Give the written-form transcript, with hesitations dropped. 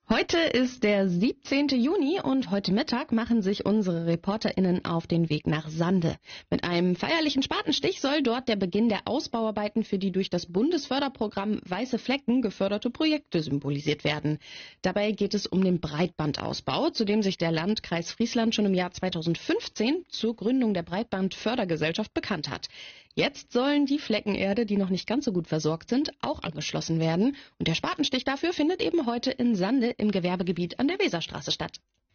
Heute ist der 17. Juni und heute Mittag machen sich unsere ReporterInnen auf den Weg nach Sande. Mit einem feierlichen Spatenstich soll dort der Beginn der Ausbauarbeiten für die durch das Bundesförderprogramm Weiße Flecken geförderte Projekte symbolisiert werden. Dabei geht es um den Breitbandausbau, zu dem sich der Landkreis Friesland schon im Jahr 2015 zur Gründung der Breitbandfördergesellschaft bekannt hat. Jetzt sollen die Fleckenerde, die noch nicht ganz so gut versorgt sind, auch angeschlossen werden. Und der Spatenstich dafür findet eben heute in Sande im Gewerbegebiet an der Weserstraße statt.